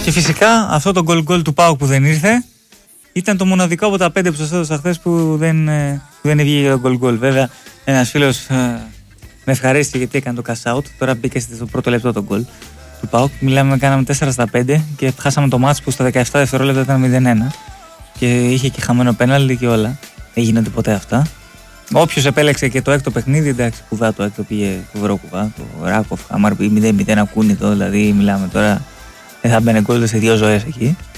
Και φυσικά αυτό το γκολ του ΠΑΟΚ που δεν ήρθε ήταν το μοναδικό από τα 5 που σας έδωσα χθες που δεν βγήκε το γκολ. Βέβαια, ένας φίλος με ευχαρίστησε γιατί έκανε το cash out. Τώρα μπήκε στο πρώτο λεπτό το γκολ του ΠΑΟΚ. Κάναμε 4-5 και χάσαμε το μάτς που στα 17 δευτερόλεπτα ήταν 0-1. Και είχε και χαμένο πέναλτι και όλα. Δεν γίνονται ποτέ αυτά. Όποιος επέλεξε και το έκτο παιχνίδι, εντάξει, κουβά το έκτο πήγε φοβερό κουβά. Το Ράκοφ, άμα πει 0-0 ακούνητο, δηλαδή μιλάμε τώρα. Δεν θα μπαίνει γκολ σε 2 ζωές εκεί.